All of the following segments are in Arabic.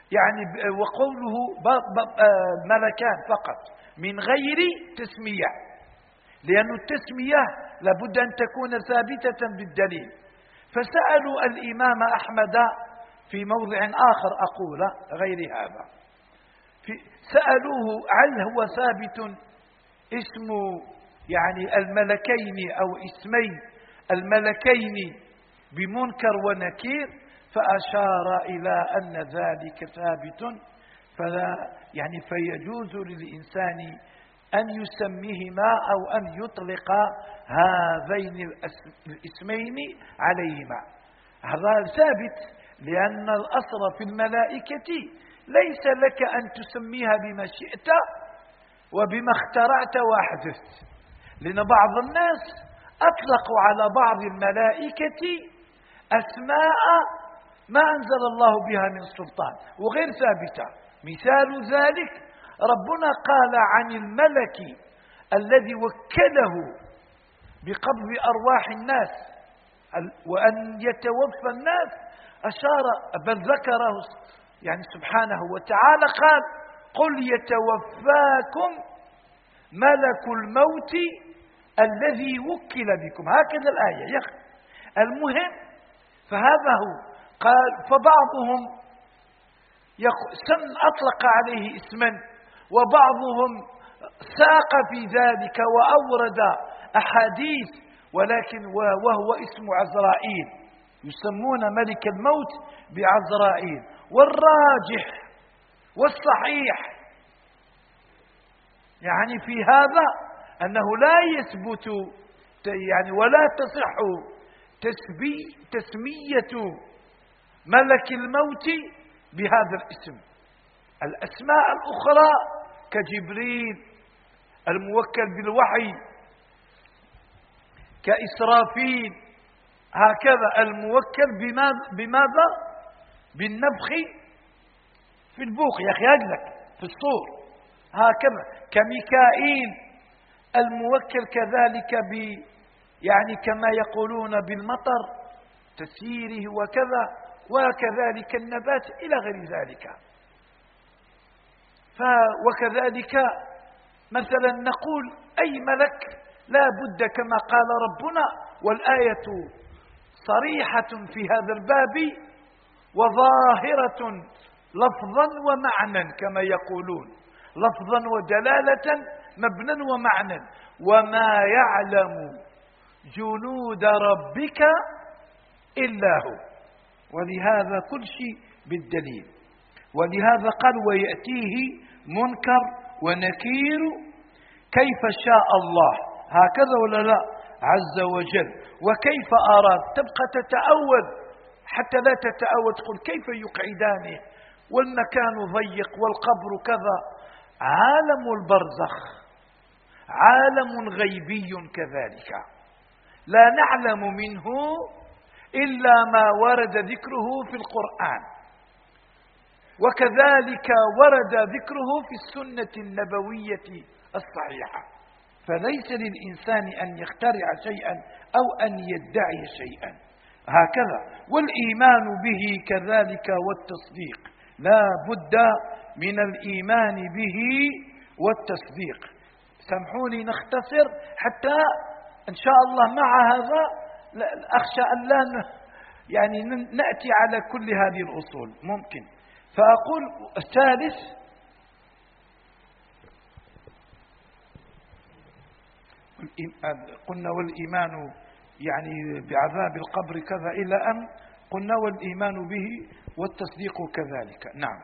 يعني وقوله ملكان فقط من غير تسمية، لأن التسمية لابد أن تكون ثابتة بالدليل. فسألوا الإمام أحمد في موضع آخر أقول غير هذا، سألوه هل هو ثابت اسم يعني الملكين أو اسمي الملكين بمنكر ونكير، فأشار إلى أن ذلك ثابت، فلا يعني فيجوز للإنسان أن يسميهما أو أن يطلق هذين الاسمين عليهما. هذا ثابت، لأن الأصل في الملائكة ليس لك أن تسميها بما شئت وبما اخترعت وأحدثت، لأن بعض الناس أطلقوا على بعض الملائكة أسماء ما أنزل الله بها من سلطان وغير ثابتة. مثال ذلك ربنا قال عن الملك الذي وكله بقبض أرواح الناس وأن يتوفى الناس، أشار بل ذكره يعني سبحانه وتعالى قال قل يتوفاكم ملك الموت الذي وكل بكم، هكذا الآية يا أخي. المهم فهذا هو قال، فبعضهم أطلق عليه اسما وبعضهم ساق في ذلك وأورد أحاديث، ولكن وهو اسم عزرائيل، يسمون ملك الموت بعزرائيل. والراجح والصحيح يعني في هذا أنه لا يثبت يعني ولا تصح تسمية ملك الموت بهذا الاسم. الأسماء الأخرى كجبريل الموكل بالوحي، كإسرافيل، هكذا الموكل بماذا؟ بالنفخ في البوق يا أخي أجلك في الصور، هكذا كميكائيل الموكل كذلك يعني كما يقولون بالمطر تسييره وكذا، وكذلك النبات إلى غير ذلك. وكذلك مثلا نقول أي ملك لا بد كما قال ربنا، والآية صريحة في هذا الباب وظاهرة لفظا ومعنى كما يقولون، لفظا ودلالة مبنى ومعنى، وما يعلم جنود ربك إلا هو. ولهذا كل شيء بالدليل. ولهذا قال ويأتيه منكر ونكير كيف شاء الله، هكذا ولا لا عز وجل، وكيف أراد. تبقى تتأول حتى لا تتأول تقول كيف يقعدانه والمكان ضيق والقبر كذا. عالم البرزخ عالم غيبي كذلك، لا نعلم منه إلا ما ورد ذكره في القرآن، وكذلك ورد ذكره في السنة النبوية الصحيحة. فليس للإنسان أن يخترع شيئا أو أن يدعي شيئا، هكذا. والإيمان به كذلك والتصديق، لا بد من الإيمان به والتصديق. سامحوني نختصر حتى إن شاء الله مع هذا أخشى أن لا يعني نأتي على كل هذه الأصول ممكن. فأقول الثالث قلنا والإيمان يعني بعذاب القبر كذا إلى أن قلنا والإيمان به والتصديق كذلك. نعم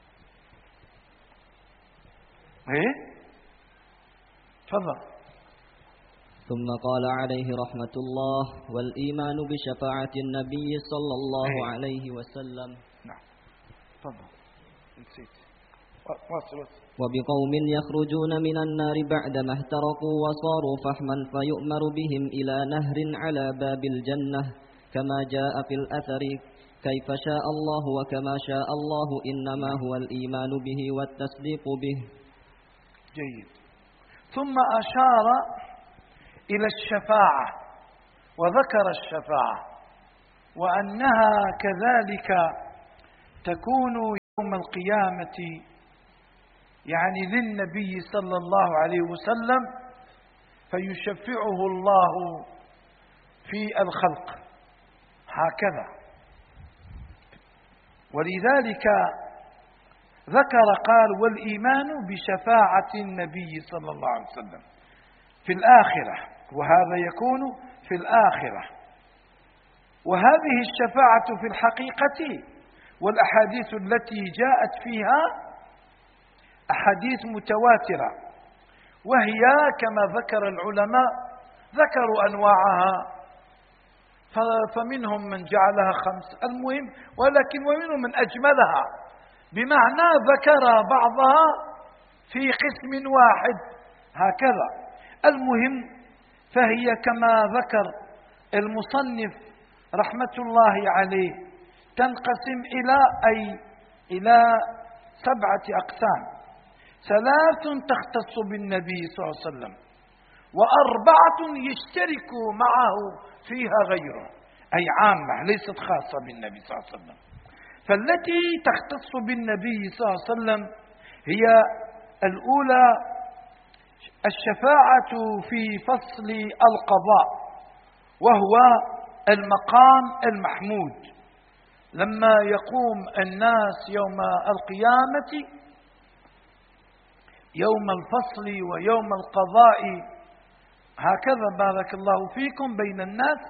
ايه تفضل. ثم قال عليه رحمة الله والإيمان بشفاعة النبي صلى الله عليه وسلم. نعم تفضل نسيت. وبقوم يخرجون من النار بعدما احترقوا وصاروا فحما فيؤمر بهم إلى نهر على باب الجنة كما جاء في الأثر كيف شاء الله وكما شاء الله، إنما هو الإيمان به والتصديق به. جيد. ثم أشار إلى الشفاعة وذكر الشفاعة وأنها كذلك تكون يوم القيامة يعني للنبي صلى الله عليه وسلم، فيشفعه الله في الخلق هكذا. ولذلك ذكر قال: والإيمان بشفاعة النبي صلى الله عليه وسلم في الآخرة، وهذا يكون في الآخرة. وهذه الشفاعة في الحقيقة والأحاديث التي جاءت فيها أحاديث متواترة، وهي كما ذكر العلماء ذكروا أنواعها، فمنهم من جعلها 5 المهم، ولكن ومنهم من أجملها، بمعنى ذكر بعضها في قسم واحد هكذا. المهم فهي كما ذكر المصنف رحمة الله عليه تنقسم إلى 7 أقسام: 3 تختص بالنبي صلى الله عليه وسلم، و4 يشترك معه فيها غيره، أي عامة ليست خاصة بالنبي صلى الله عليه وسلم. فالتي تختص بالنبي صلى الله عليه وسلم هي الأولى: الشفاعة في فصل القضاء، وهو المقام المحمود، لما يقوم الناس يوم القيامة يوم الفصل ويوم القضاء هكذا بارك الله فيكم بين الناس.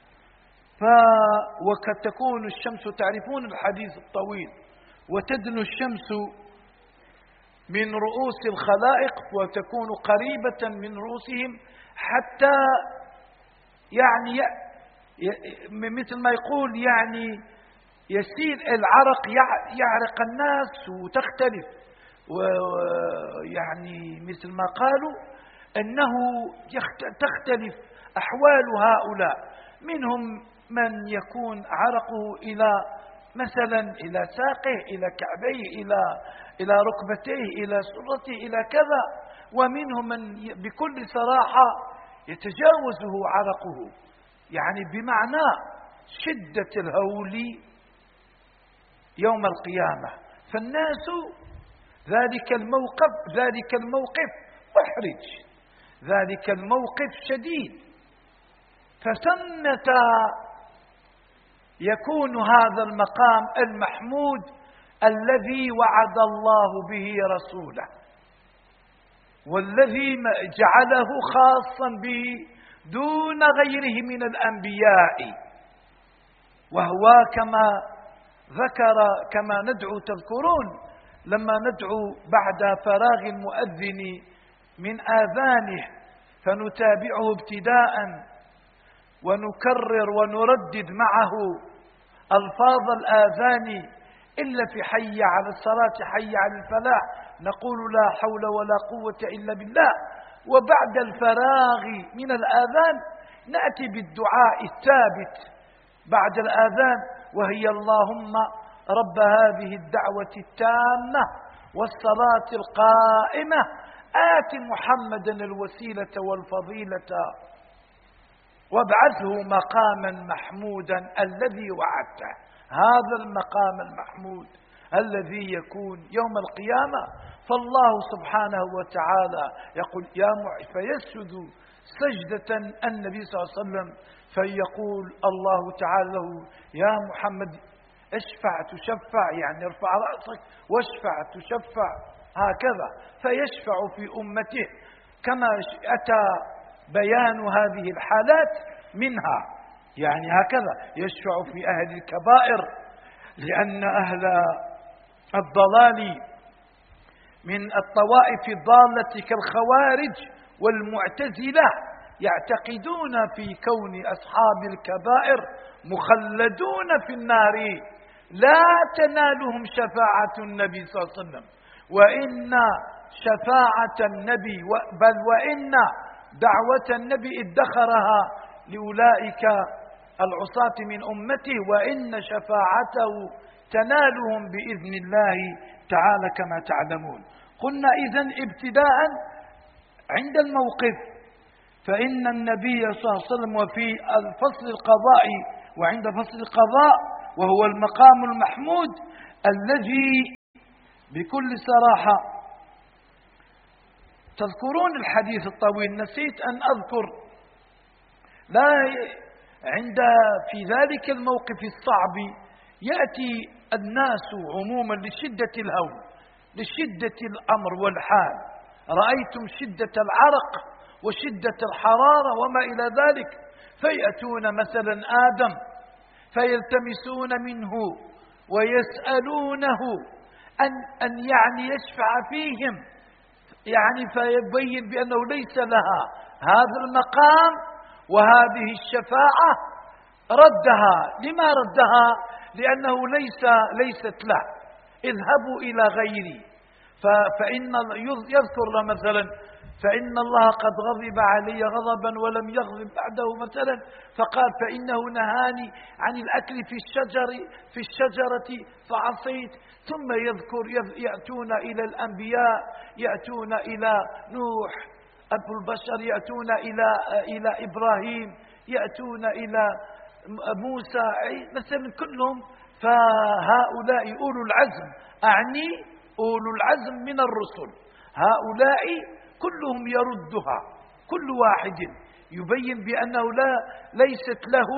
وقد تكون الشمس، تعرفون الحديث الطويل، وتدنو الشمس من رؤوس الخلائق وتكون قريبة من رؤوسهم، حتى يعني مثل ما يقول يعني يسيل العرق، يعرق الناس وتختلف، ويعني مثل ما قالوا أنه تختلف أحوال هؤلاء، منهم من يكون عرقه إلى مثلا إلى ساقه، إلى كعبيه، إلى ركبتيه، إلى سرته، إلى كذا، ومنهم من بكل صراحة يتجاوزه عرقه، يعني بمعنى شدة الهول يوم القيامة. فالناس ذلك الموقف محرج، ذلك الموقف شديد، فثمة يكون هذا المقام المحمود الذي وعد الله به رسوله، والذي جعله خاصا به دون غيره من الأنبياء، وهو كما ندعو، تذكرون لما ندعو بعد فراغ المؤذن من آذانه فنتابعه ابتداء ونكرر ونردد معه ألفاظ الآذان، إلا في حي على الصلاة، حي على الفلاح، نقول لا حول ولا قوة إلا بالله. وبعد الفراغ من الآذان نأتي بالدعاء الثابت بعد الآذان، وهي: اللهم رب هذه الدعوة التامة والصلاة القائمة آت محمدا الوسيلة والفضيلة وابعثه مقاما محمودا الذي وعدته. هذا المقام المحمود الذي يكون يوم القيامة، فالله سبحانه وتعالى يقول فيسجد سجدة النبي صلى الله عليه وسلم، فيقول الله تعالى له: يا محمد اشفع تشفع، يعني ارفع رأسك واشفع تشفع، هكذا. فيشفع في أمته، كما أتى بيان هذه الحالات منها، يعني هكذا يشفع في أهل الكبائر، لأن أهل الضلال من الطوائف الضالة كالخوارج والمعتزلة يعتقدون في كون أصحاب الكبائر مخلدون في النار، لا تنالهم شفاعة النبي صلى الله عليه وسلم، وإن شفاعة النبي بل وإن دعوة النبي ادخرها لأولئك العصاة من أمته، وإن شفاعته تنالهم بإذن الله تعالى كما تعلمون. قلنا إذن ابتداء عند الموقف فإن النبي صلى الله عليه وسلم، وفي الفصل القضائي وعند فصل القضاء، وهو المقام المحمود الذي بكل صراحة. تذكرون الحديث الطويل، نسيت أن أذكر لا في ذلك الموقف الصعب يأتي الناس عموما لشدة الهول، لشدة الأمر والحال. رأيتم شدة العرق وشدة الحرارة وما إلى ذلك، فيأتون مثلا آدم فيلتمسون منه ويسألونه أن يعني يشفع فيهم، يعني فيبين بأنه ليس لها هذا المقام وهذه الشفاعة. ردها. لما ردها؟ لأنه ليست له. اذهبوا إلى غيري. فإن يذكر مثلا فإن الله قد غضب علي غضبا ولم يغضب بعده مثلا، فقال فإنه نهاني عن الأكل في الشجرة فعصيت. ثم يأتون إلى الأنبياء، يأتون إلى نوح أبو البشر، يأتون إلى إبراهيم، يأتون إلى موسى مثلا كلهم. فهؤلاء أولو العزم، أعني أولو العزم من الرسل، هؤلاء كلهم يردها، كل واحد يبين بأنه ليست له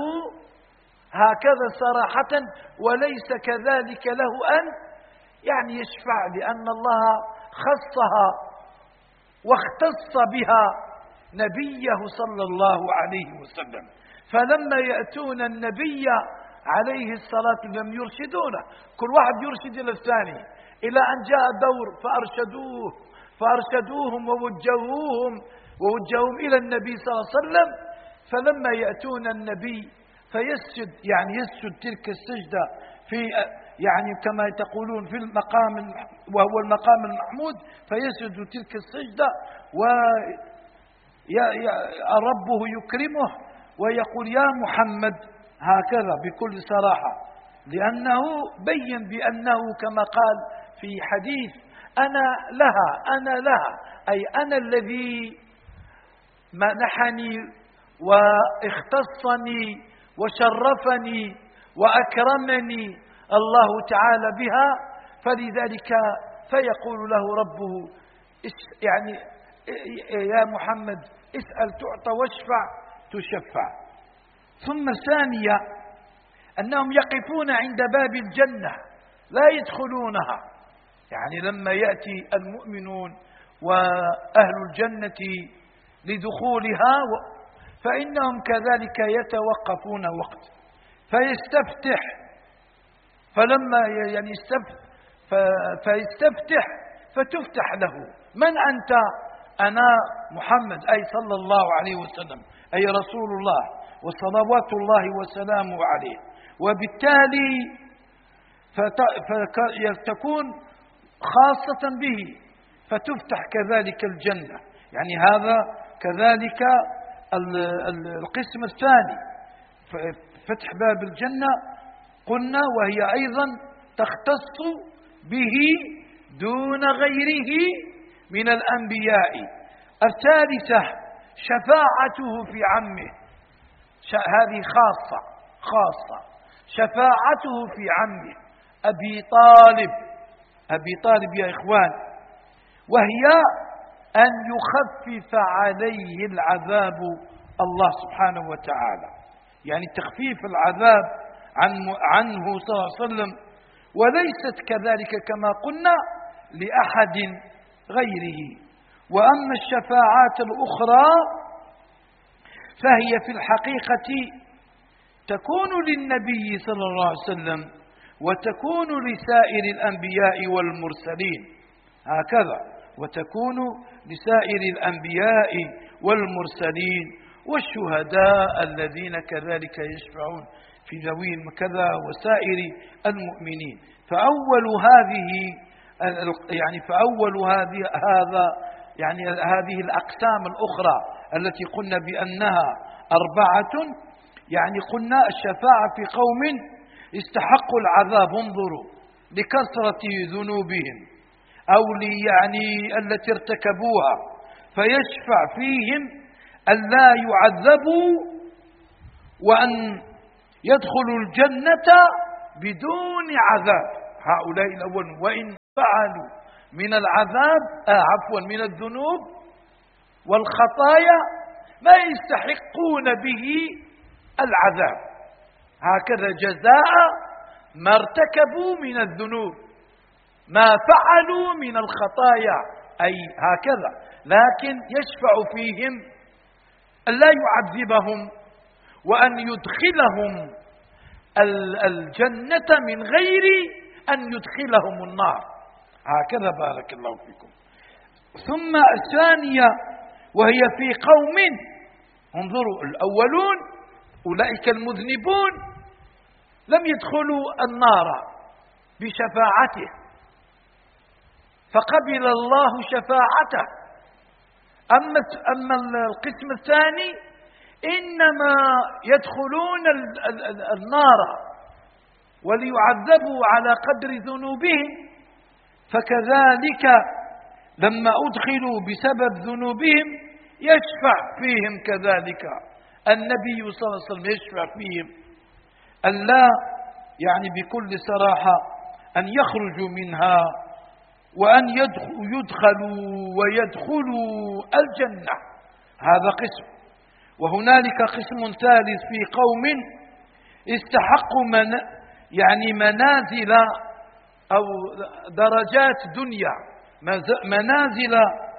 هكذا صراحة، وليس كذلك له أن يعني يشفع، لأن الله خصها واختص بها نبيه صلى الله عليه وسلم. فلما يأتون النبي عليه الصلاة لم يرشدونه، كل واحد يرشد إلى الثاني، إلى أن جاء دور فأرشدوهم ووجهوهم إلى النبي صلى الله عليه وسلم. فلما يأتون النبي فيسجد، يعني يسجد تلك السجدة في يعني كما تقولون في المقام وهو المقام المحمود، فيسجد تلك السجدة وربه يكرمه ويقول يا محمد، هكذا بكل صراحة، لأنه بين بأنه كما قال في حديث أنا لها أي أنا الذي منحني واختصني وشرفني وأكرمني الله تعالى بها. فلذلك فيقول له ربه يعني يا محمد اسأل تعطى واشفع تشفع. ثم ثانيا أنهم يقفون عند باب الجنة لا يدخلونها، يعني لما يأتي المؤمنون وأهل الجنة لدخولها فإنهم كذلك يتوقفون وقت فيستفتح، فلما يعني فيستفتح فتفتح له. من أنت؟ أنا محمد، أي صلى الله عليه وسلم، أي رسول الله وصلوات الله وسلامه عليه. وبالتالي فتكون خاصة به، فتفتح كذلك الجنة. يعني هذا كذلك القسم الثاني، فتح باب الجنة قلنا، وهي أيضا تختص به دون غيره من الأنبياء. الثالثة شفاعته في عمه، هذه خاصة شفاعته في عمه أبي طالب يا إخوان، وهي أن يخفف عليه العذاب الله سبحانه وتعالى، يعني تخفيف العذاب عنه صلى الله عليه وسلم، وليست كذلك كما قلنا لأحد غيره. وأما الشفاعات الأخرى فهي في الحقيقة تكون للنبي صلى الله عليه وسلم وتكون لسائر الأنبياء والمرسلين، هكذا، وتكون لسائر الأنبياء والمرسلين والشهداء الذين كذلك يشفعون في ذوي كذا وسائر المؤمنين. هذه الأقسام الأخرى التي قلنا بأنها 4، يعني قلنا الشفاعة في قوم استحقوا العذاب، انظروا لكثرة ذنوبهم أو التي ارتكبوها، فيشفع فيهم أن لا يعذبوا وأن يدخلوا الجنة بدون عذاب، هؤلاء الأول. وإن فعلوا من العذاب من الذنوب والخطايا ما يستحقون به العذاب، هكذا جزاء ما ارتكبوا من الذنوب، ما فعلوا من الخطايا، أي هكذا، لكن يشفع فيهم أن لا يعذبهم وأن يدخلهم الجنة من غير أن يدخلهم النار، هكذا بارك الله فيكم. ثم الثانية وهي في قوم، انظروا، الأولون أولئك المذنبون لم يدخلوا النار بشفاعته فقبل الله شفاعته، أما القسم الثاني إنما يدخلون النار وليعذبوا على قدر ذنوبهم، فكذلك لما أدخلوا بسبب ذنوبهم يشفع فيهم كذلك النبي صلى الله عليه وسلم، يشفع فيهم ألا يعني بكل صراحة أن يخرجوا منها وأن يدخلوا ويدخلوا الجنة، هذا قسم. وهنالك قسم ثالث في قوم استحقوا منازل أو درجات دنيا، منازل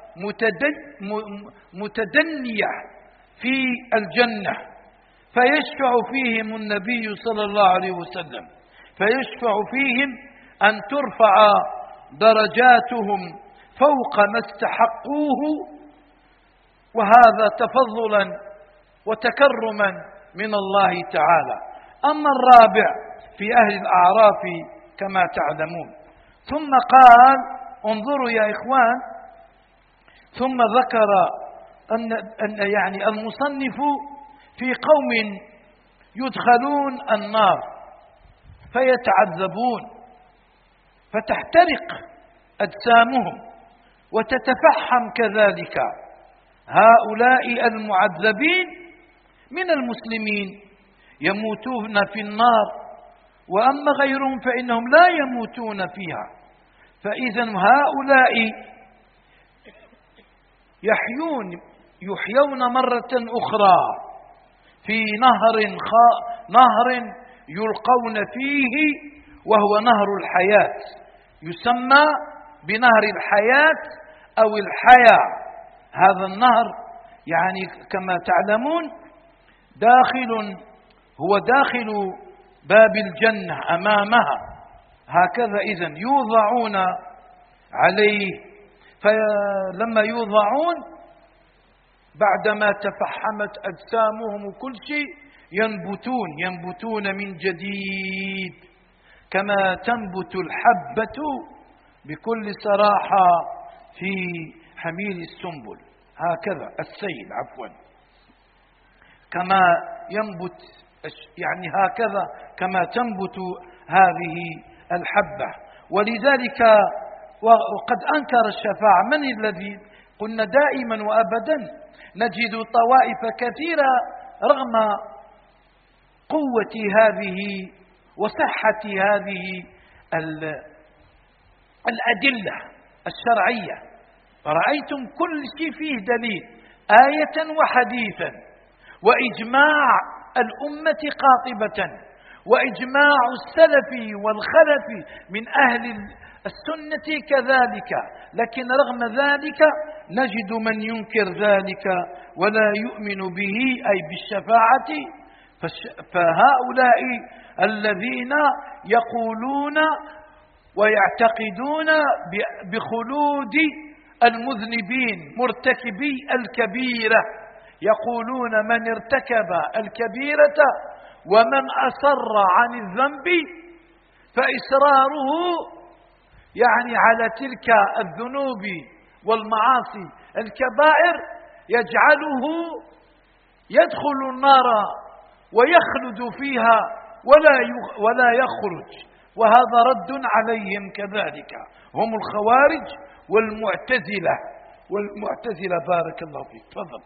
متدنية في الجنة، فيشفع فيهم النبي صلى الله عليه وسلم، فيشفع فيهم أن ترفع درجاتهم فوق ما استحقوه، وهذا تفضلا وتكرما من الله تعالى. أما الرابع في أهل الأعراف كما تعلمون. ثم قال، انظروا يا إخوان، ثم ذكر أن يعني المصنف في قوم يدخلون النار فيتعذبون فتحترق أجسامهم وتتفحم كذلك، هؤلاء المعذبين من المسلمين يموتون في النار، وأما غيرهم فإنهم لا يموتون فيها. فإذا هؤلاء يحيون مرة أخرى في نهر يلقون فيه، وهو نهر الحياة، يسمى بنهر الحياة أو الحياة. هذا النهر يعني كما تعلمون هو داخل باب الجنة أمامها، هكذا إذن يوضعون عليه، فلما يوضعون بعدما تفحمت أجسامهم وكل شيء ينبتون من جديد كما تنبت الحبة بكل صراحة في حميل السنبل، هكذا السيل كما ينبت، يعني هكذا كما تنبت هذه الحبة. ولذلك وقد أنكر الشفاعة من الذي قلنا دائما وأبدا نجد طوائف كثيرة رغم قوة هذه وصحة هذه الأدلة الشرعية، رأيتم كل شيء فيه دليل، آية وحديثا، وإجماع الأمة قاطبة، وإجماع السلف والخلف من أهل السنة كذلك، لكن رغم ذلك نجد من ينكر ذلك ولا يؤمن به، أي بالشفاعة. فهؤلاء الذين يقولون ويعتقدون بخلود المذنبين مرتكبي الكبيرة، يقولون من ارتكب الكبيرة ومن أصر عن الذنب فإصراره يعني على تلك الذنوب والمعاصي الكبائر يجعله يدخل النار ويخلد فيها ولا يخرج، وهذا رد عليهم كذلك، هم الخوارج والمعتزلة بارك الله فيك. تفضل.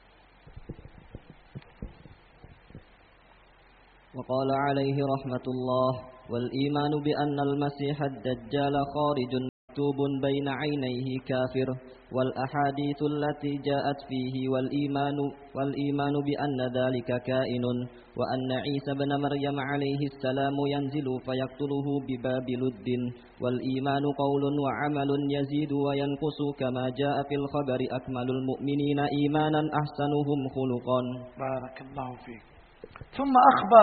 وقال عليه رحمة الله: والإيمان بأن المسيح الدجال خارج مكتوب بين عينيه كافر، والأحاديث التي جاءت فيه والإيمان بأن ذلك كائن، وأن عيسى بن مريم عليه السلام ينزل فيقتله بباب لد، والإيمان قول وعمل يزيد وينقص، كما جاء في الخبر أكمل المؤمنين إيمانا أحسنهم خلقا. بارك الله فيك. ثم أخبر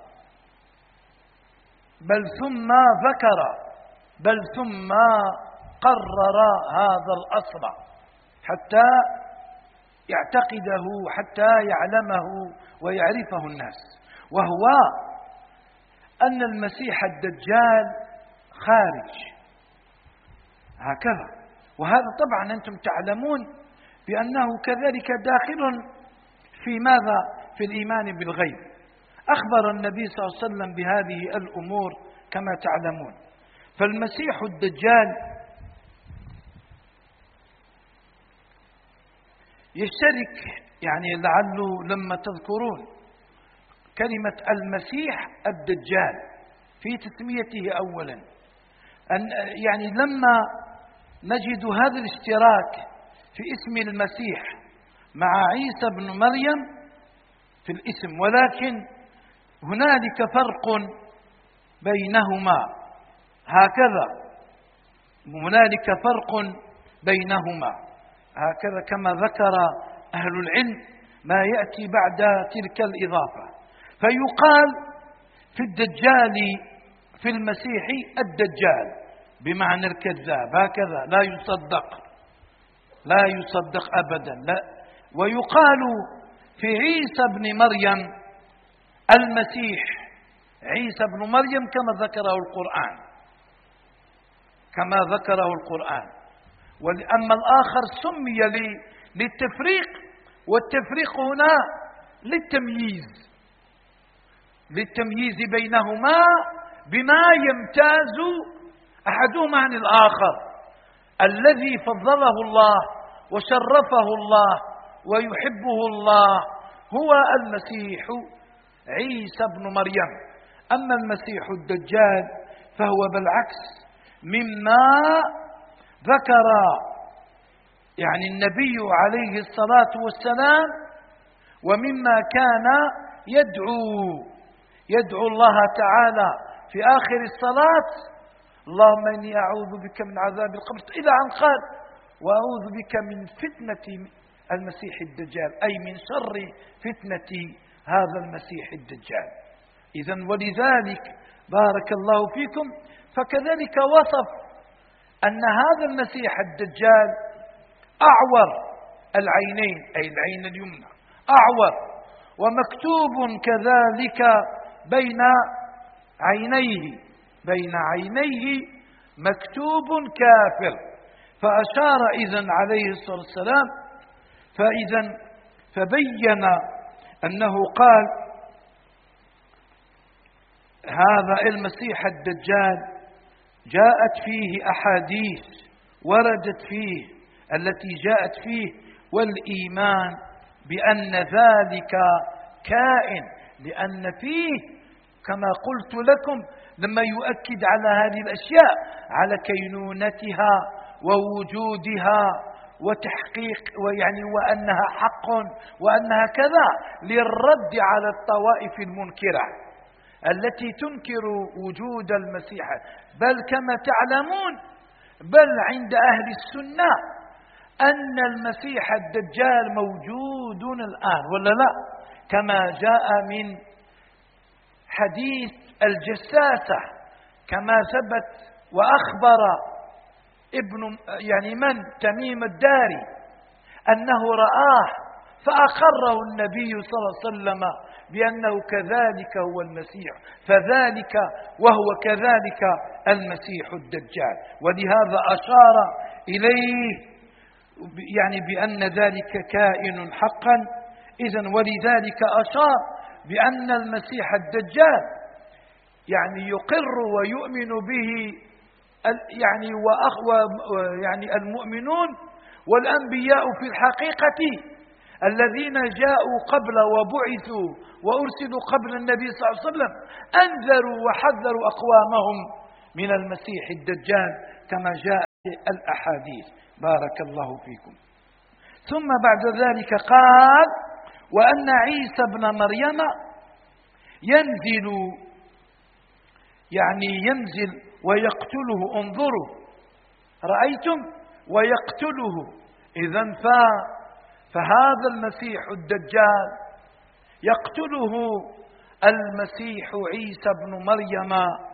بل ثم قرر هذا الأصل حتى يعتقده، حتى يعلمه ويعرفه الناس، وهو أن المسيح الدجال خارج هكذا. وهذا طبعا أنتم تعلمون بأنه كذلك داخل في ماذا؟ في الإيمان بالغيب. أخبر النبي صلى الله عليه وسلم بهذه الأمور كما تعلمون. فالمسيح الدجال يشترك، يعني لعله لما تذكرون كلمة المسيح الدجال في تسميته أولا، يعني لما نجد هذا الاشتراك في اسم المسيح مع عيسى بن مريم في الاسم، ولكن هنالك فرق بينهما هكذا، هنالك فرق بينهما هكذا كما ذكر أهل العلم ما يأتي بعد تلك الإضافة. فيقال في الدجال في المسيح الدجال بمعنى الكذاب، هكذا لا يصدق أبدا. لا. ويقال في عيسى بن مريم المسيح عيسى بن مريم كما ذكره القرآن. وأما الآخر سمي للتفريق، والتفريق هنا للتمييز بينهما بما يمتاز أحدهما عن الآخر. الذي فضله الله وشرفه الله ويحبه الله هو المسيح عيسى بن مريم. أما المسيح الدجال فهو بالعكس مما ذكر يعني النبي عليه الصلاة والسلام، ومما كان يدعو الله تعالى في آخر الصلاة: اللهم إني أعوذ بك من عذاب القبر، إلى أن قال: وأعوذ بك من فتنة المسيح الدجال، أي من شر فتنة هذا المسيح الدجال. إذن ولذلك بارك الله فيكم، فكذلك وصف أن هذا المسيح الدجال أعور العينين، أي العين اليمنى أعور، ومكتوب كذلك بين عينيه مكتوب كافر. فأشار إذن عليه الصلاة والسلام، فبين أنه قال: هذا المسيح الدجال جاءت فيه أحاديث وردت فيه التي جاءت فيه، والإيمان بأن ذلك كائن، لأن فيه كما قلت لكم لما يؤكد على هذه الأشياء، على كينونتها ووجودها وتحقيق وأنها حق وأنها كذا، للرد على الطوائف المنكرة التي تنكر وجود المسيح. بل كما تعلمون، بل عند أهل السنة أن المسيح الدجال موجود الآن، ولا لا؟ كما جاء من حديث الجساسة، كما ثبت وأخبر تميم الداري أنه رآه فأقره النبي صلى الله عليه وسلم بأنه كذلك هو المسيح، فذلك وهو كذلك المسيح الدجال. ولهذا أشار إليه بأن ذلك كائن حقا. إذن ولذلك أشار بأن المسيح الدجال يقر ويؤمن به المؤمنون والأنبياء في الحقيقة الذين جاءوا قبل وبعثوا وأرسلوا قبل النبي صلى الله عليه وسلم، أنذروا وحذروا أقوامهم من المسيح الدجال كما جاء الأحاديث. بارك الله فيكم. ثم بعد ذلك قال: وأن عيسى ابن مريم ينزل، يعني ينزل ويقتله. انظروا، رأيتم؟ ويقتله. إذن فهذا المسيح الدجال يقتله المسيح عيسى بن مريم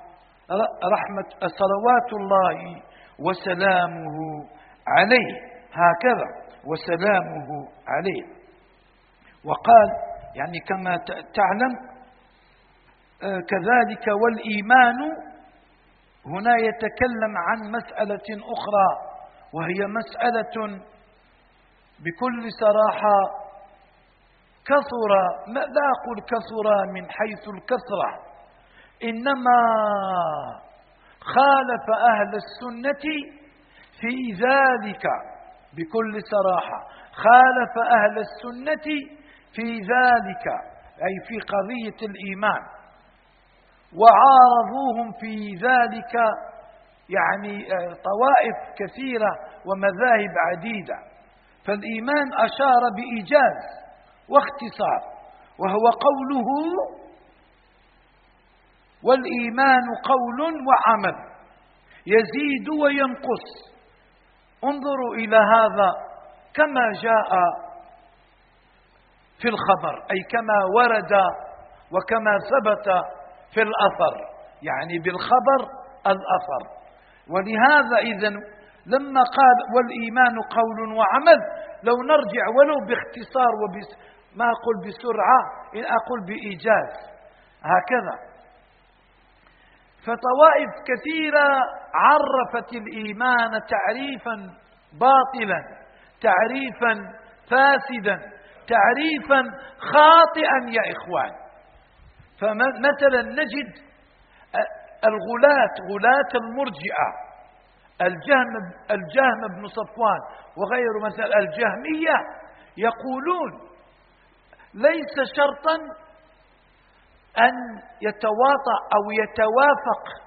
صلوات الله وسلامه عليه، هكذا وسلامه عليه. وقال يعني كما تعلم كذلك والإيمان هنا يتكلم عن مسألة أخرى، وهي مسألة بكل صراحة كثر، لا أقول كثر من حيث الكثرة، إنما خالف أهل السنة في ذلك، بكل صراحة خالف أهل السنة في ذلك، أي في قضية الإيمان، وعارضوهم في ذلك يعني طوائف كثيرة ومذاهب عديدة. فالإيمان أشار بإيجاز واختصار، وهو قوله: والإيمان قول وعمل يزيد وينقص. انظروا إلى هذا كما جاء في الخبر، أي كما ورد وكما ثبت في الأثر، يعني بالخبر الأثر. ولهذا إذن لما قال والإيمان قول وعمل، لو نرجع ولو باختصار ما أقول بسرعة، إن أقول بإيجاز هكذا. فطوائف كثيرة عرفت الإيمان تعريفا باطلا، تعريفا فاسدا، تعريفا خاطئا يا إخوان. فمثلا نجد غلاة المرجئة، الجهم بن صفوان وغيره، مثل الجهمية، يقولون ليس شرطا أن يتواطأ أو يتوافق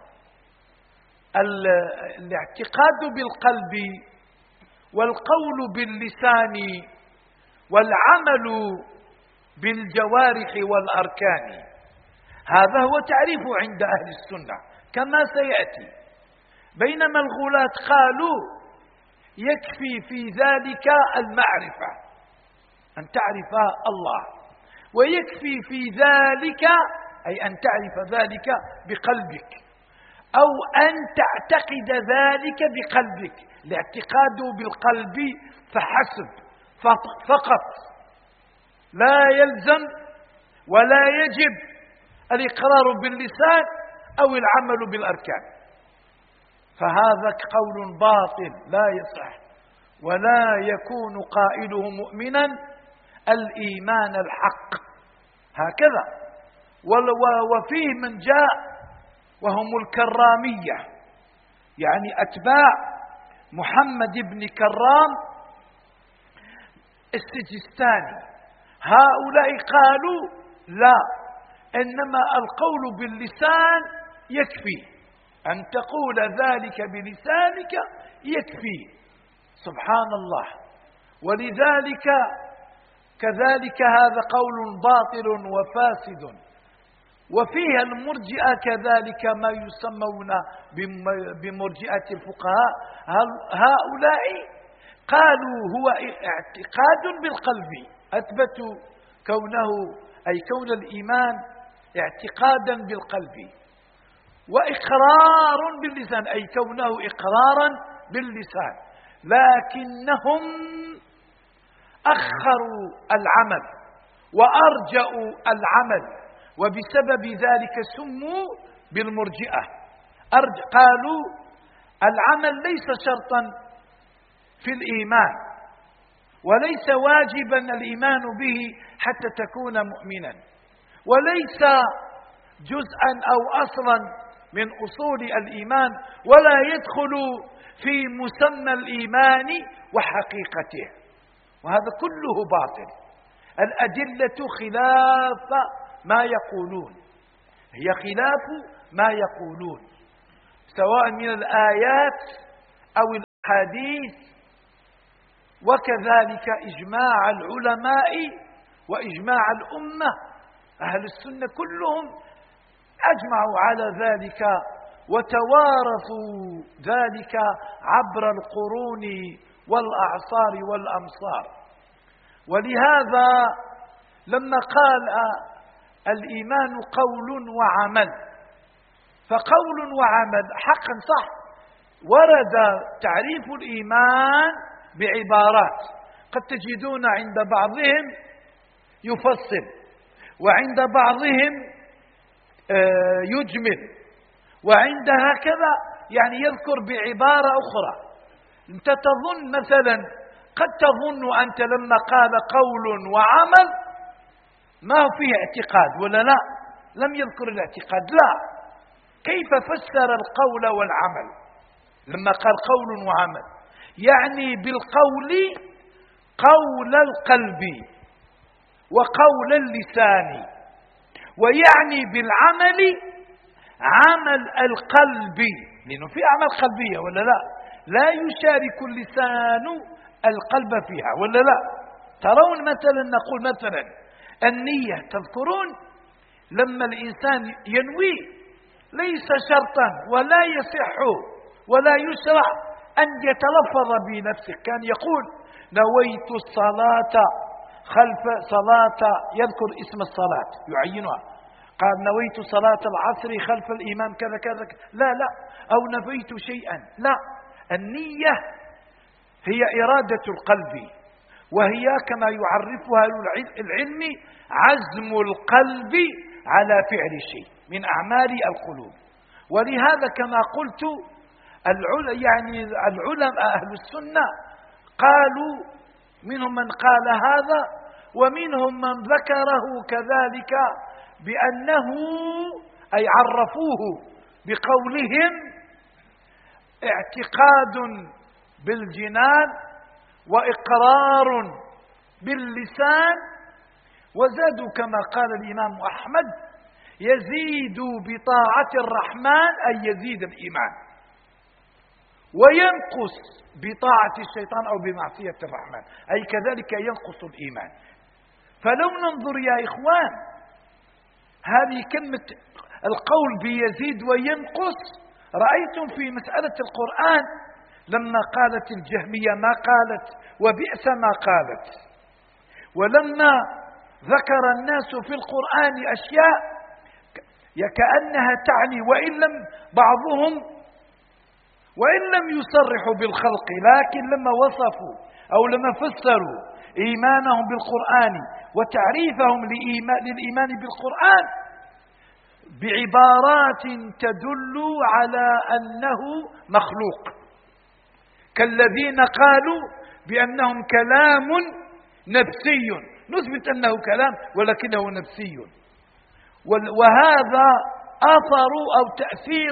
الاعتقاد بالقلب والقول باللسان والعمل بالجوارح والأركان. هذا هو تعريفه عند أهل السنة كما سيأتي. بينما الغلاة قالوا يكفي في ذلك المعرفة، أن تعرف الله، ويكفي في ذلك أي أن تعرف ذلك بقلبك، أو أن تعتقد ذلك بقلبك. الاعتقاد بالقلب فحسب فقط، لا يلزم ولا يجب الإقرار باللسان أو العمل بالأركان. فهذا قول باطل لا يصح، ولا يكون قائله مؤمنا الإيمان الحق، هكذا. وفيه من جاء وهم الكرامية، يعني أتباع محمد بن كرام السجستاني. هؤلاء قالوا لا، إنما القول باللسان يكفي، أن تقول ذلك بلسانك يكفي. سبحان الله. ولذلك كذلك هذا قول باطل وفاسد. وفيها المرجئة كذلك، ما يسمون بمرجئة الفقهاء. هؤلاء قالوا هو اعتقاد بالقلب، أثبتوا كونه أي كون الإيمان اعتقادا بالقلب، وإقرار باللسان أي كونه إقرارا باللسان، لكنهم أخروا العمل وأرجأوا العمل، وبسبب ذلك سموا بالمرجئة. قالوا العمل ليس شرطا في الإيمان، وليس واجبا الإيمان به حتى تكون مؤمنا، وليس جزءا أو أصلا من أصول الإيمان، ولا يدخل في مسمى الإيمان وحقيقته. وهذا كله باطل. الأدلة خلاف ما يقولون، هي خلاف ما يقولون، سواء من الآيات أو حديث، وكذلك إجماع العلماء وإجماع الأمة. أهل السنة كلهم أجمعوا على ذلك وتوارثوا ذلك عبر القرون والأعصار والأمصار. ولهذا لما قال الإيمان قول وعمل، فقول وعمل حقا صح، ورد تعريف الإيمان بعبارات قد تجدون عند بعضهم يفصل، وعند بعضهم يجمل، وعند هكذا يعني يذكر بعبارة أخرى. أنت تظن مثلا، قد تظن أنت لما قال قول وعمل ما هو فيه اعتقاد ولا لا، لم يذكر الاعتقاد، لا. كيف فسر القول والعمل لما قال قول وعمل؟ يعني بالقول قول القلب وقول اللسان، ويعني بالعمل عمل القلب، لأنه في أعمال قلبية ولا لا، لا يشارك اللسان القلب فيها ولا لا. ترون مثلا، نقول مثلا النية، تذكرون لما الإنسان ينوي ليس شرطا ولا يصح ولا يشرع أن يتلفظ بنفسه. كان يقول نويت الصلاة خلف صلاة، يذكر اسم الصلاة يعينها، قال نويت صلاة العصر خلف الإمام كذا كذا، لا لا، أو نويت شيئا، لا. النية هي إرادة القلب، وهي كما يعرفها العلم عزم القلب على فعل شيء من أعمال القلوب. ولهذا كما قلت يعني العلماء أهل السنة قالوا، منهم من قال هذا ومنهم من ذكره كذلك بأنه، أي عرفوه بقولهم اعتقاد بالجنان وإقرار باللسان، وزادوا كما قال الإمام أحمد يزيد بطاعة الرحمن أي يزيد الإيمان، وينقص بطاعة الشيطان أو بمعصية الرحمن أي كذلك ينقص الإيمان. فلو ننظر يا إخوان، هذه كلمة القول بيزيد وينقص، رأيتم في مسألة القرآن لما قالت الجهمية ما قالت وبئس ما قالت، ولما ذكر الناس في القرآن أشياء كأنها تعني، وإن لم يصرحوا بالخلق، لكن لما وصفوا أو لما فسروا إيمانهم بالقرآن وتعريفهم للإيمان بالقرآن بعبارات تدل على أنه مخلوق، كالذين قالوا بأنهم كلام نفسي، نثبت أنه كلام ولكنه نفسي، وهذا أثر أو تأثير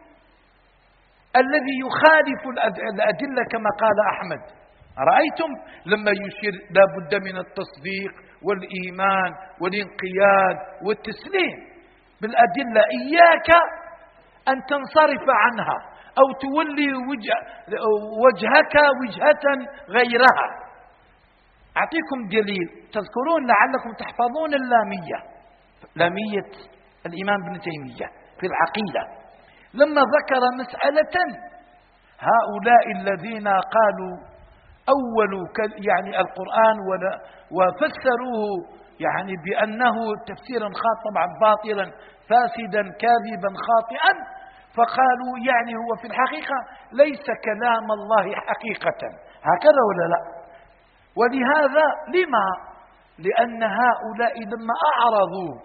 الذي يخالف الأدلة كما قال أحمد. رأيتم لما يشير لا بد من التصديق والإيمان والانقياد والتسليم بالأدلة، إياك أن تنصرف عنها أو تولي وجهك وجهة غيرها. أعطيكم دليل، تذكرون لعلكم تحفظون لامية الإمام ابن تيمية في العقيدة، لما ذكر مسألة هؤلاء الذين قالوا أولوا يعني القرآن وفسروه يعني بأنه تفسيرا طبعا باطلا فاسدا كاذبا خاطئا، فقالوا يعني هو في الحقيقة ليس كلام الله حقيقة، هكذا ولا لا؟ ولهذا لما؟ لأن هؤلاء لما أعرضوا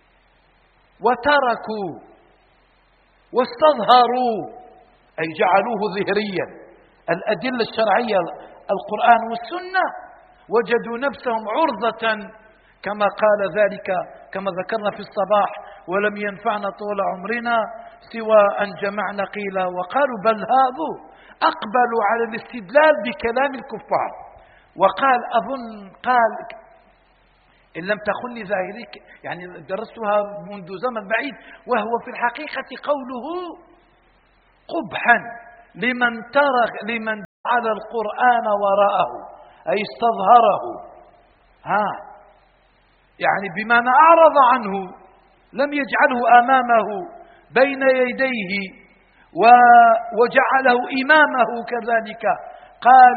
وتركوا واستظهروا أي جعلوه ظهريا الأدلة الشرعية القرآن والسنة، وجدوا نفسهم عرضة كما قال ذلك كما ذكرنا في الصباح: ولم ينفعنا طول عمرنا سوى أن جمعنا قيل وقالوا، بل هذو أقبلوا على الاستدلال بكلام الكفار. وقال أظن قال إن لم تخني ظاهري، يعني درستها منذ زمن بعيد، وهو في الحقيقة قوله قبحا لمن جعل القرآن وراءه أي استظهره، يعني بمعنى أعرض عنه، لم يجعله أمامه بين يديه وجعله إمامه كذلك. قال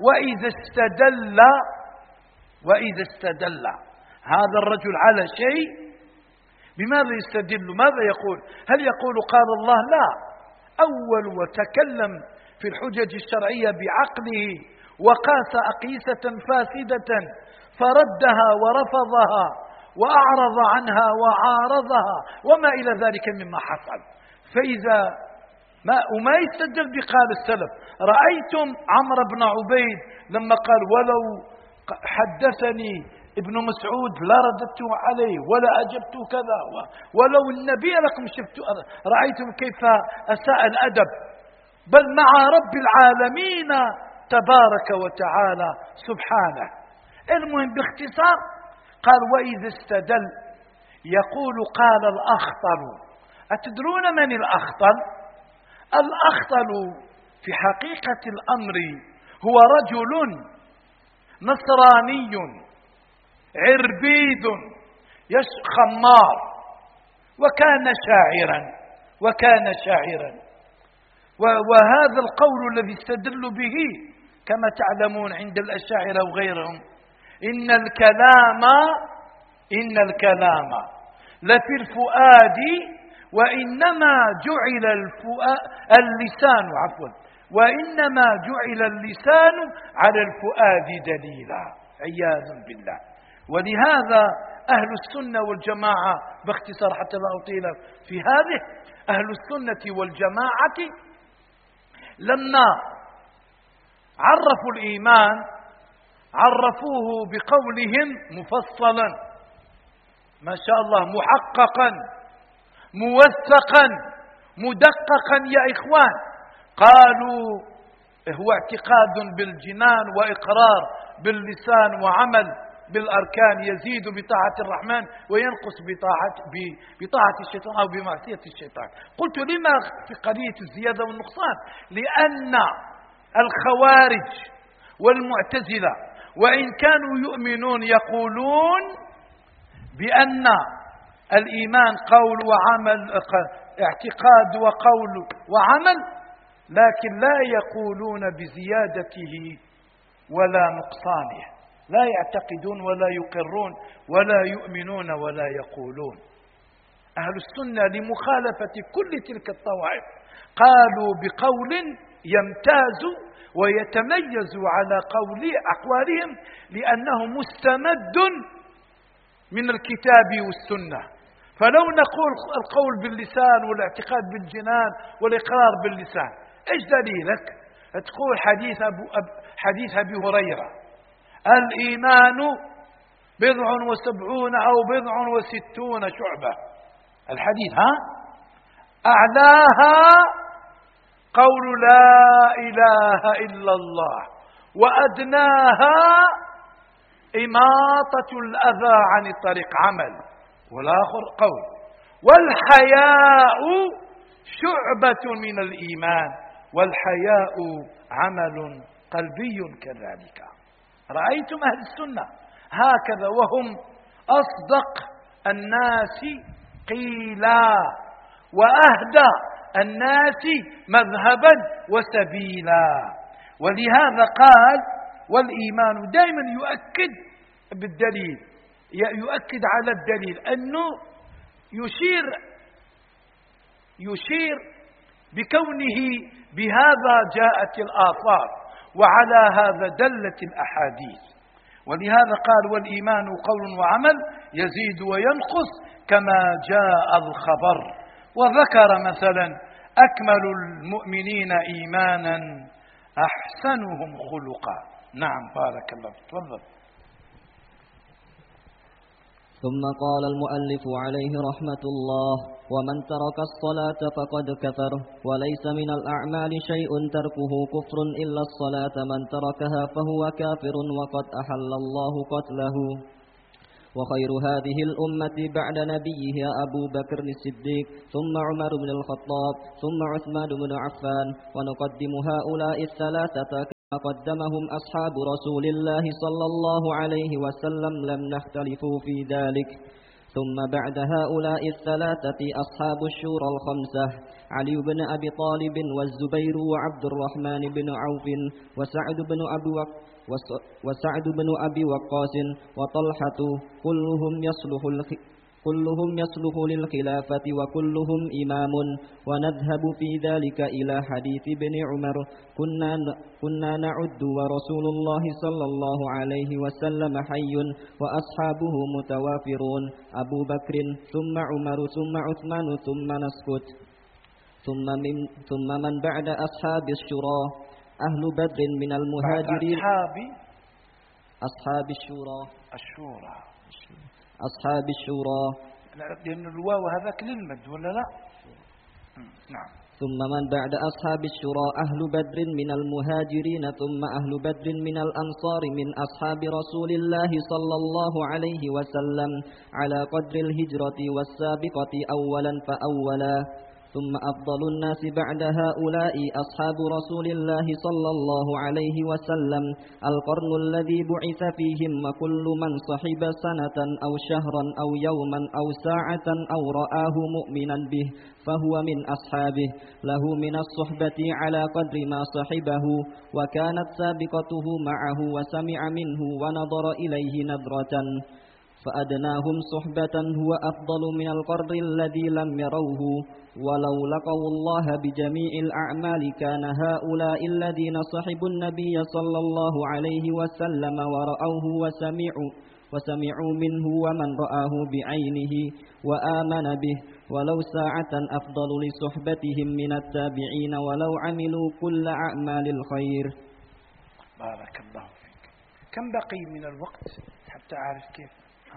وإذا استدل هذا الرجل على شيء، بماذا يستدل؟ ماذا يقول؟ هل يقول قال الله؟ لا، أول وتكلم في الحجج الشرعية بعقله وقاس أقيسة فاسدة فردها ورفضها وأعرض عنها وعارضها وما إلى ذلك مما حصل. فإذا وما يستدل بقال السلف. رأيتم عمرو بن عبيد لما قال ولو حدثني ابن مسعود لا رددت عليه ولا أجبت كذا، ولو النبي لكم شفت. رأيتم كيف أساء الأدب، بل مع رب العالمين تبارك وتعالى سبحانه. المهم باختصار قال وإذا استدل يقول قال الأخطل. أتدرون من الأخطل؟ الأخطل في حقيقة الأمر هو رجل نصراني عربيد خمار وكان شاعرا وهذا القول الذي استدل به كما تعلمون عند الأشاعرة وغيرهم إن الكلام لفي الفؤاد وإنما جعل اللسان على الفؤاد دليلا، عياذا بالله. ولهذا أهل السنة والجماعة باختصار حتى لا أطيل في هذه، أهل السنة والجماعة لما عرفوا الإيمان عرفوه بقولهم مفصلا ما شاء الله، محققا موثقا مدققا يا إخوان. قالوا هو اعتقاد بالجنان وإقرار باللسان وعمل بالأركان، يزيد بطاعة الرحمن وينقص بطاعة الشيطان أو بمعصية الشيطان. قلت لما في قضية الزيادة والنقصان؟ لأن الخوارج والمعتزلة وإن كانوا يؤمنون يقولون بأن الإيمان قول وعمل، اعتقاد وقول وعمل، لكن لا يقولون بزيادته ولا نقصانه، لا يعتقدون ولا يقرون ولا يؤمنون ولا يقولون. أهل السنة لمخالفة كل تلك الطوائف قالوا بقول يمتاز ويتميز على أقوالهم لأنه مستمد من الكتاب والسنة. فلو نقول القول باللسان والاعتقاد بالجنان والإقرار باللسان، إيش دليلك؟ تقول حديث أبي هريرة الإيمان 70 أو 60 شعبة، الحديث أعلاها قول لا إله إلا الله وأدناها إماطة الأذى عن الطريق عمل، والآخر قول والحياء شعبة من الإيمان والحياء عمل قلبي كذلك. رأيتم أهل السنة هكذا وهم أصدق الناس قيلا وأهدى الناس مذهبا وسبيلا. ولهذا قال والإيمان دائما يؤكد بالدليل، يؤكد على الدليل أنه يشير بكونه بهذا جاءت الآثار وعلى هذا دلت الأحاديث. ولهذا قال والإيمان قول وعمل يزيد وينقص كما جاء الخبر. وذكر مثلا أكمل المؤمنين إيمانا أحسنهم خلقا. نعم بارك الله، تفضل. ثم قال المؤلف عليه رحمة الله ومن ترك الصلاة فقد كفر وليس من الأعمال شيء تركه كفر إلا الصلاة، من تركها فهو كافر وقد أحل الله قتله. وخير هذه الأمة بعد نبيها أبو بكر الصديق ثم عمر بن الخطاب ثم عثمان بن عفان، ونقدم هؤلاء الثلاثة قدمهم أصحاب رسول الله صلى الله عليه وسلم لم نختلفوا في ذلك. ثم بعد هؤلاء الثلاثة أصحاب الشورى الخمسة: علي بن أبي طالب والزبير وعبد الرحمن بن عوف وسعد بن أبي وقاص وطلحة، كلهم يصلح للخلافة وكلهم إمام. ونذهب في ذلك إلى حديث ابن عمر: كنا نعد ورسول الله صلى الله عليه وسلم حي وأصحابه متوافرون، أبو بكر ثم عمر ثم عثمان ثم نسكت. ثم من بعد أصحاب الشورى: أهل بدر من المهاجرين. أصحاب الشورى. أصحاب الشورى، لأن الواو هذاك للمد ولا لا؟ نعم. ثم من بعد أصحاب الشورى: أهل بدر من المهاجرين ثم أهل بدر من الأنصار من أصحاب رسول الله صلى الله عليه وسلم على قدر الهجرة والسابقة أولا فأولا. ثم أفضل الناس بعد هؤلاء أصحاب رسول الله صلى الله عليه وسلم، القرن الذي بعث فيهم، وكل من صحب سنة أو شهرا أو يوما أو ساعة أو رآه مؤمنا به فهو من أصحابه، له من الصحبة على قدر ما صحبه، وكانت سابقته معه وسمع منه ونظر إليه نظرة، فأدناهم صحبة هو أفضل من القرن الذي لم يروه. ولو لقوا الله بجميع الأعمال كان هؤلاء الذين صحبوا النبي صلى الله عليه وسلم ورأوه وسمعوا منه ومن رآه بعينه وآمن به ولو ساعة أفضل لصحبتهم من التابعين ولو عملوا كل أعمال الخير. بارك الله فيك. كم بقي من الوقت حتى أعرف كيف؟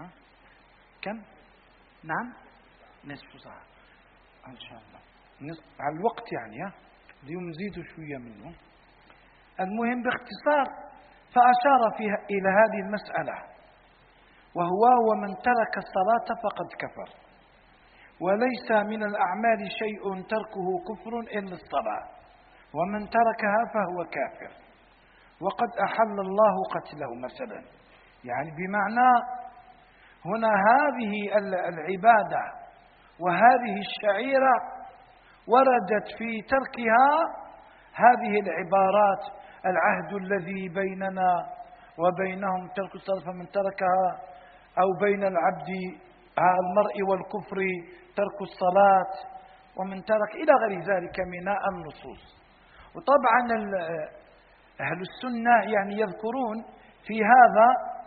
كم؟ نعم، نصف ساعة إن شاء الله. على الوقت يعني، اليوم نزيد شوية منه. المهم باختصار، فأشار فيها إلى هذه المسألة، وهو: ومن ترك الصلاة فقد كفر، وليس من الأعمال شيء تركه كفر إلا الصلاة، ومن تركها فهو كافر، وقد أحل الله قتله مثلا. يعني بمعنى هنا هذه العبادة وهذه الشعيرة وردت في تركها هذه العبارات: العهد الذي بيننا وبينهم ترك الصلاة فمن تركها، أو بين المرء والكفر ترك الصلاة، ومن ترك إلى غير ذلك من النصوص. وطبعا أهل السنة يعني يذكرون في هذا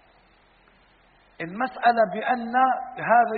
المسألة بأن هذا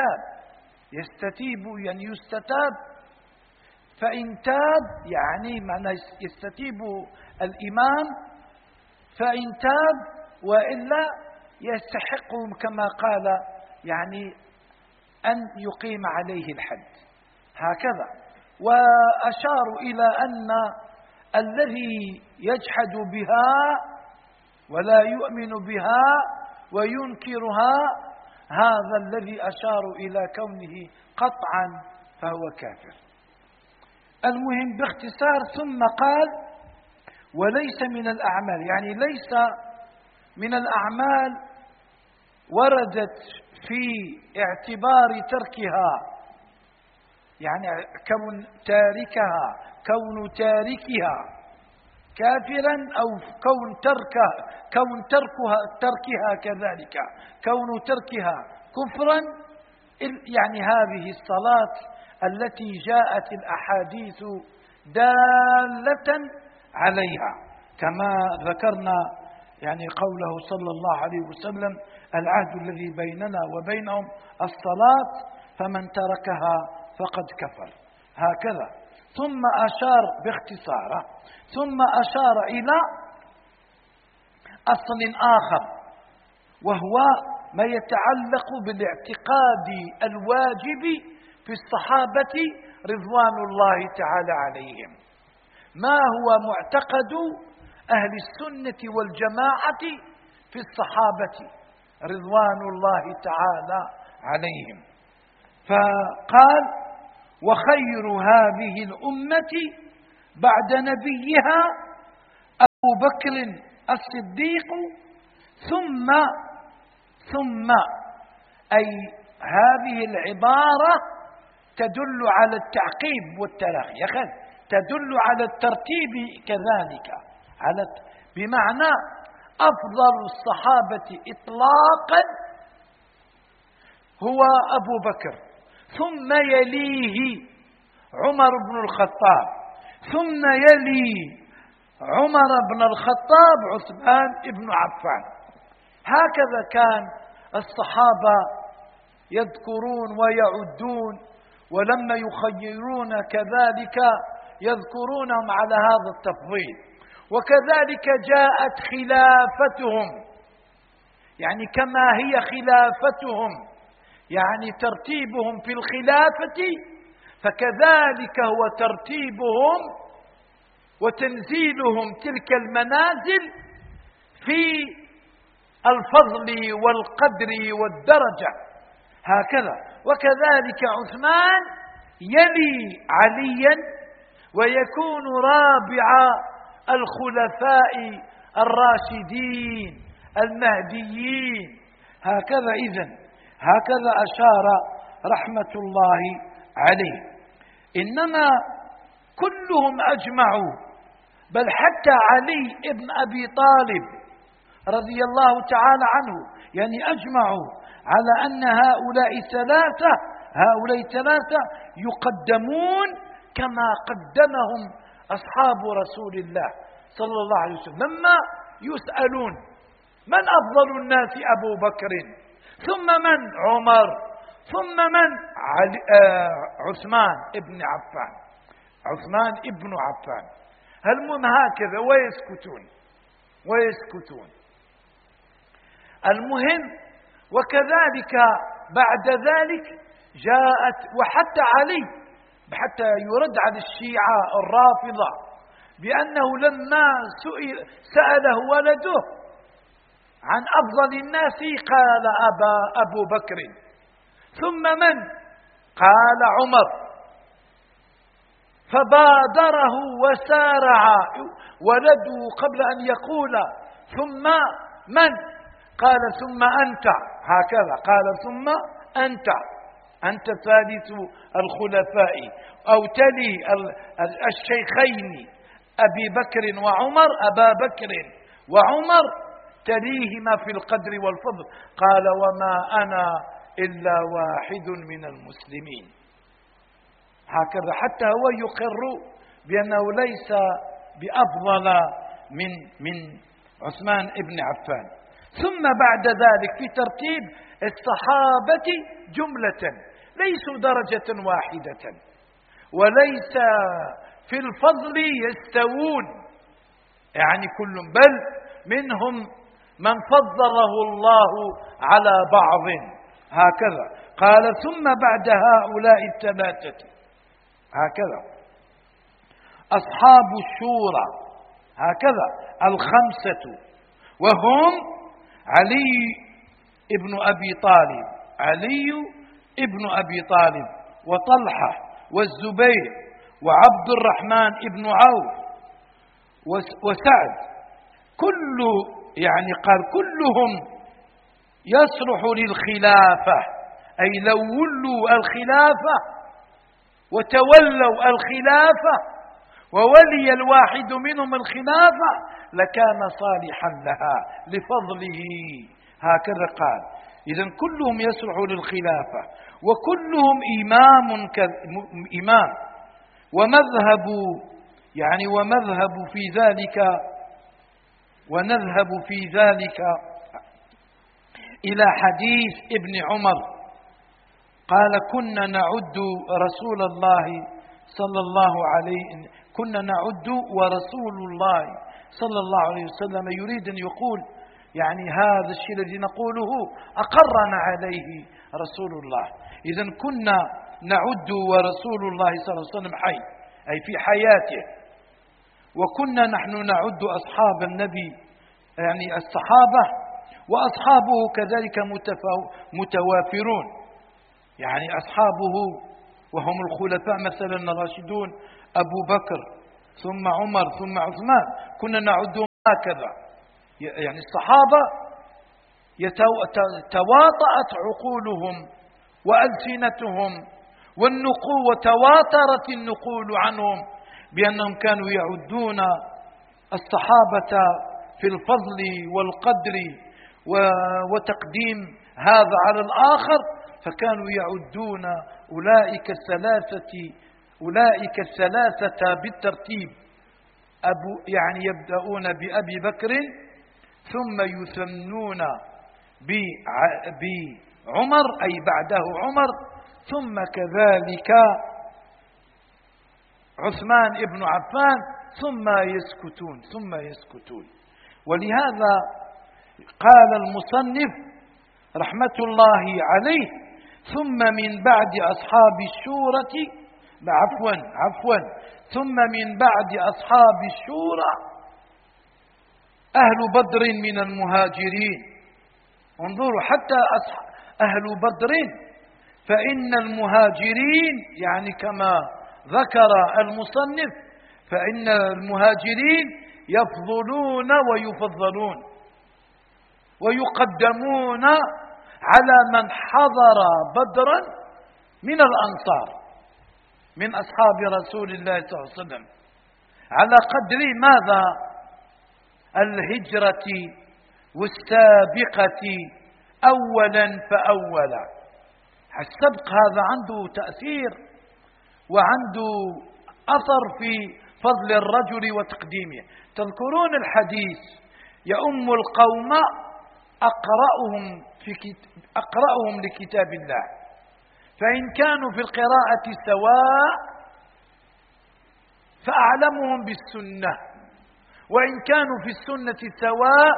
يستتاب، فإن تاب يعني معنى يستتيب الإمام، فإن تاب وإلا يستحق كما قال يعني أن يقيم عليه الحد هكذا. وأشاروا إلى أن الذي يجحد بها ولا يؤمن بها وينكرها هذا الذي أشاروا إلى كونه قطعا فهو كافر. المهم باختصار، ثم قال: وليس من الأعمال، يعني ليس من الأعمال وردت في اعتبار تركها، يعني كون تاركها كافرا، أو كون تركها كذلك كون تركها كفرا، يعني هذه الصلاة التي جاءت الأحاديث دالة عليها، كما ذكرنا يعني قوله صلى الله عليه وسلم: العهد الذي بيننا وبينهم الصلاة فمن تركها فقد كفر، هكذا. ثم أشار باختصاره، ثم أشار إلى أصل آخر، وهو ما يتعلق بالاعتقاد الواجب في الصحابة رضوان الله تعالى عليهم. ما هو معتقد أهل السنة والجماعة في الصحابة رضوان الله تعالى عليهم؟ فقال: وخير هذه الأمة بعد نبيها أبو بكر الصديق ثم أي هذه العبارة تدل على التعقيب والتراخي، تدل على الترتيب كذلك، بمعنى أفضل الصحابة إطلاقا هو أبو بكر، ثم يليه عمر بن الخطاب، ثم يلي عمر بن الخطاب عثمان بن عفان. هكذا كان الصحابة يذكرون ويعدون، ولما يخيرون كذلك يذكرونهم على هذا التفضيل. وكذلك جاءت خلافتهم، يعني كما هي خلافتهم يعني ترتيبهم في الخلافة، فكذلك هو ترتيبهم وتنزيلهم تلك المنازل في الفضل والقدر والدرجة هكذا. وكذلك عثمان يلي عليا ويكون رابع الخلفاء الراشدين المهديين هكذا. إذن هكذا أشار رحمة الله عليه. إنما كلهم أجمعوا، بل حتى علي ابن أبي طالب رضي الله تعالى عنه يعني أجمعوا على أن هؤلاء ثلاثة يقدمون كما قدمهم أصحاب رسول الله صلى الله عليه وسلم. لما يسألون من أفضل الناس أبو بكر، ثم من عمر، ثم من عثمان ابن عفان، عثمان ابن عفان. المهم هكذا ويسكتون. المهم وكذلك بعد ذلك جاءت، وحتى علي، حتى يرد على الشيعة الرافضة بأنه لما سأله ولده عن أفضل الناس قال أبو بكر، ثم من؟ قال عمر، فبادره وسارع ولده قبل أن يقول ثم من؟ قال ثم أنت، هكذا قال ثم أنت ثالث الخلفاء، أو تلي الشيخين أبي بكر وعمر، أبا بكر وعمر تليهما في القدر والفضل. قال وما أنا إلا واحد من المسلمين. هكذا حتى هو يقر بأنه ليس بأفضل من عثمان ابن عفان. ثم بعد ذلك في ترتيب الصحابة جملة ليسوا درجة واحدة، وليس في الفضل يستوون، يعني كل بل منهم من فضله الله على بعض هكذا. قال ثم بعد هؤلاء الثلاثة هكذا أصحاب الشورى هكذا الخمسة، وهم علي ابن أبي طالب وطلحة والزبير وعبد الرحمن ابن عوف وسعد، قال كلهم يصلح للخلافة، أي لو ولوا الخلافة وتولوا الخلافة وولي الواحد منهم الخلافة لكان صالحا لها لفضله هكذا قال. إذن كلهم يصلح للخلافة، وكلهم إمام ومذهب ونذهب في ذلك إلى حديث ابن عمر قال كنا نعد رسول الله صلى الله عليه ورسول الله صلى الله عليه وسلم يريد أن يقول هذا الشيء الذي نقوله أقرنا عليه رسول الله. إذن كنا نعد ورسول الله صلى الله عليه وسلم حي، أي في حياته، وكنا نحن نعد أصحاب النبي الصحابة، وأصحابه كذلك متوافرون، أصحابه وهم الخلفاء مثلا الراشدون أبو بكر ثم عمر ثم عثمان كنا نعدهم هكذا يعني الصحابة تواطأت عقولهم وألسنتهم وتواترت النقول عنهم بأنهم كانوا يعدون الصحابة في الفضل والقدر وتقديم هذا على الآخر، فكانوا يعدون أولئك الثلاثة بالترتيب، يعني يبدأون بأبي بكر ثم يثنون بعمر أي بعده عمر، ثم كذلك عثمان ابن عفان، ثم يسكتون. ولهذا قال المصنف رحمة الله عليه: ثم من بعد أصحاب الشورى ثم من بعد أصحاب الشورى أهل بدر من المهاجرين. انظروا حتى أهل بدر، فإن المهاجرين يعني كما ذكر المصنف فإن المهاجرين يفضلون ويفضلون ويقدمون على من حضر بدرا من الأنصار من أصحاب رسول الله صلى الله عليه وسلم، على قدر ماذا؟ الهجرة والسابقة أولا فأولا. السبق هذا عنده تأثير وعنده أثر في فضل الرجل وتقديمه. تذكرون الحديث: يؤم القوم أقرأهم لكتاب الله، فإن كانوا في القراءة سواء فأعلمهم بالسنة، وإن كانوا في السنة سواء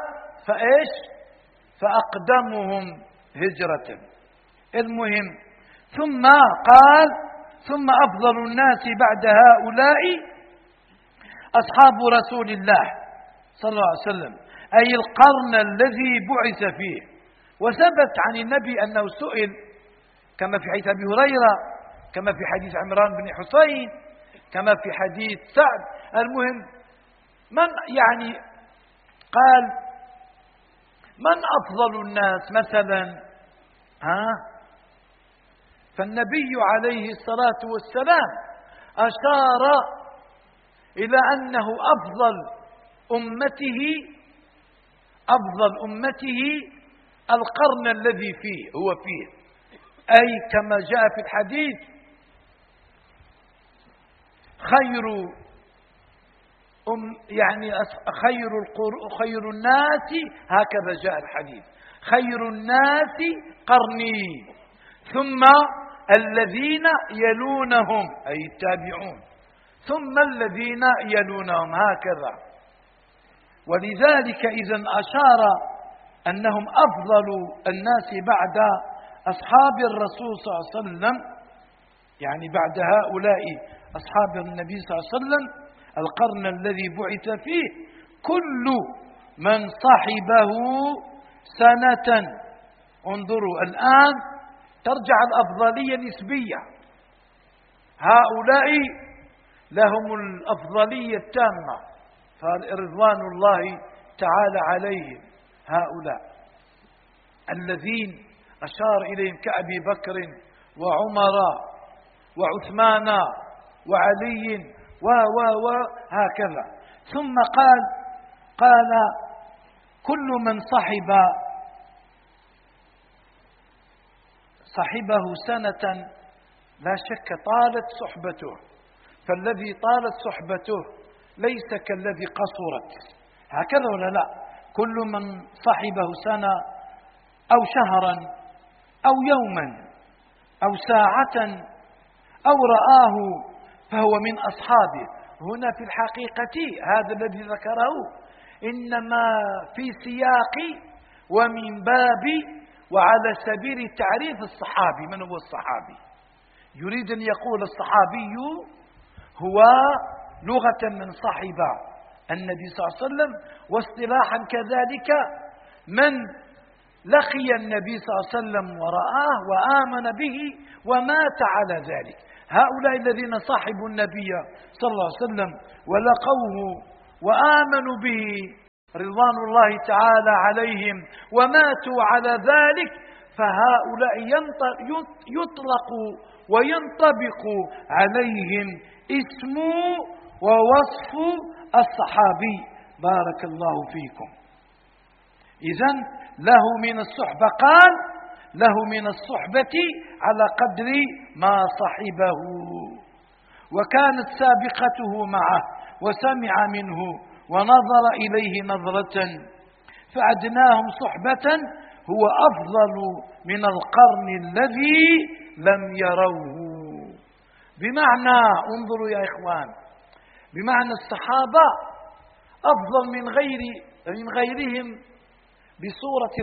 فأقدمهم هجرة. المهم ثم قال: ثم أفضل الناس بعد هؤلاء أصحاب رسول الله صلى الله عليه وسلم، أي القرن الذي بعث فيه. وثبت عن النبي أنه سئل كما في حديث أبي هريرة، كما في حديث عمران بن حسين، كما في حديث سعد. المهم من يعني قال: من أفضل الناس مثلا؟ فالنبي عليه الصلاة والسلام أشار إلى أنه أفضل أمته القرن الذي هو فيه، أي كما جاء في الحديث: خير الناس، هكذا جاء الحديث: خير الناس قرني، ثم الذين يلونهم أي التابعون، ثم الذين يلونهم، هكذا. ولذلك إذا أشار أنهم أفضل الناس بعد أصحاب الرسول صلى الله عليه وسلم، يعني بعد هؤلاء أصحاب النبي صلى الله عليه وسلم القرن الذي بعث فيه كل من صحبه سنة. انظروا الآن ترجع الأفضلية نسبية، هؤلاء لهم الأفضلية التامة فرضوان الله تعالى عليهم، هؤلاء الذين أشار إليهم كأبي بكر وعمر وعثمان وعلي وهكذا. ثم قال كل من صحبه سنة لا شك طالت صحبته، فالذي طالت صحبته ليس كالذي قصرت، هكذا ولا لا؟ كل من صحبه سنة أو شهرا أو يوما أو ساعة أو رآه فهو من أصحابه. هنا في الحقيقة هذا الذي ذكره إنما في سياق ومن باب وعلى سبيل تعريف الصحابي. من هو الصحابي؟ يريد أن يقول الصحابي هو لغة من صحب النبي صلى الله عليه وسلم، واصطلاحا كذلك من لقي النبي صلى الله عليه وسلم ورآه وآمن به ومات على ذلك. هؤلاء الذين صاحبوا النبي صلى الله عليه وسلم ولقوه وآمنوا به رضوان الله تعالى عليهم وماتوا على ذلك، فهؤلاء يطلق وينطبق عليهم اسم ووصف الصحابي. بارك الله فيكم. إذن له من الصحبة، قال له من الصحبة على قدر ما صحبه، وكانت سابقته معه وسمع منه ونظر إليه نظرة، فأدناهم صحبة هو أفضل من القرن الذي لم يروه. بمعنى، انظروا يا إخوان، بمعنى الصحابة أفضل من غيرهم بصورة